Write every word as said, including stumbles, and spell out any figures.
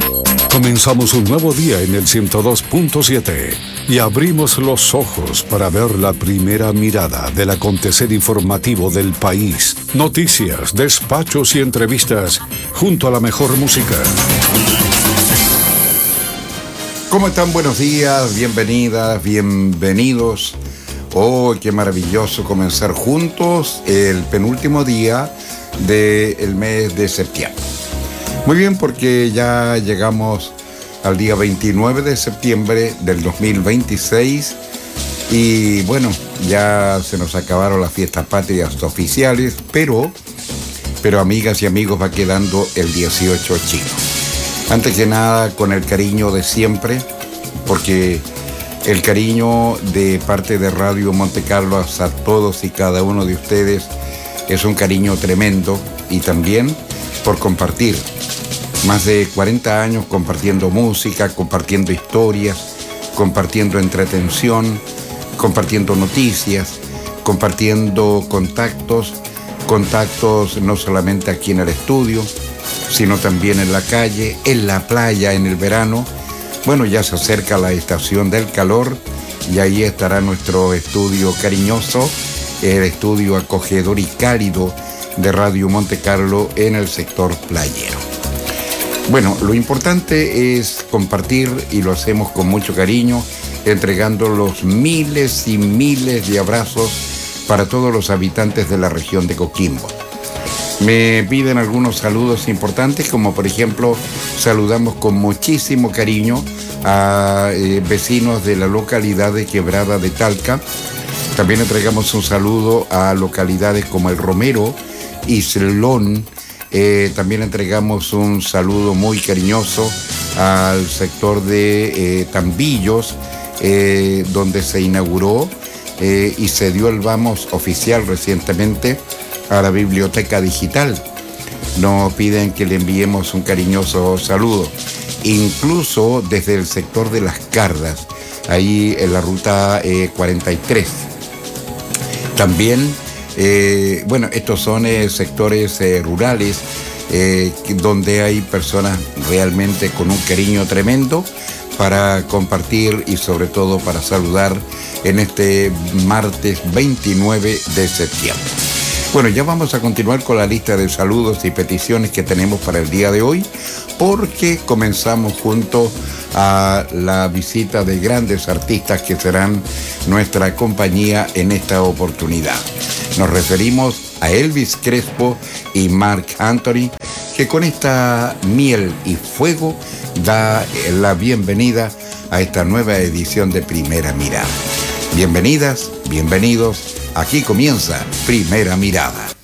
Comenzamos un nuevo día en el ciento dos punto siete y abrimos los ojos para ver la primera mirada del acontecer informativo del país. Noticias, despachos y entrevistas junto a la mejor música. ¿Cómo están? Buenos días, bienvenidas, bienvenidos. Oh, qué maravilloso comenzar juntos el penúltimo día del mes de septiembre. Muy bien, porque ya llegamos al día veintinueve de septiembre del dos mil veintiséis y bueno, ya se nos acabaron las fiestas patrias oficiales, pero, pero amigas y amigos, va quedando el dieciocho chino. Antes que nada, con el cariño de siempre, porque el cariño de parte de Radio Monte Carlo a todos y cada uno de ustedes es un cariño tremendo, y también por compartir más de cuarenta años compartiendo música, compartiendo historias, compartiendo entretención, compartiendo noticias, compartiendo contactos, contactos no solamente aquí en el estudio, sino también en la calle, en la playa en el verano. Bueno, ya se acerca la estación del calor y ahí estará nuestro estudio cariñoso, el estudio acogedor y cálido de Radio Monte Carlo en el sector playero. Bueno, lo importante es compartir, y lo hacemos con mucho cariño, entregando los miles y miles de abrazos para todos los habitantes de la región de Coquimbo. Me piden algunos saludos importantes, como por ejemplo, saludamos con muchísimo cariño a eh, vecinos de la localidad de Quebrada de Talca. También entregamos un saludo a localidades como El Romero, Islón. Eh, también entregamos un saludo muy cariñoso al sector de eh, Tambillos, eh, donde se inauguró eh, y se dio el vamos oficial recientemente a la biblioteca digital. Nos piden que le enviemos un cariñoso saludo, incluso desde el sector de Las Cardas, ahí en la ruta eh, cuarenta y tres. También Eh, bueno, estos son eh, sectores eh, rurales eh, donde hay personas realmente con un cariño tremendo para compartir y sobre todo para saludar en este martes veintinueve de septiembre. Bueno, ya vamos a continuar con la lista de saludos y peticiones que tenemos para el día de hoy, porque comenzamos junto a la visita de grandes artistas que serán nuestra compañía en esta oportunidad. Nos referimos a Elvis Crespo y Marc Anthony, que con esta miel y fuego da la bienvenida a esta nueva edición de Primera Mirada. Bienvenidas, bienvenidos, aquí comienza Primera Mirada.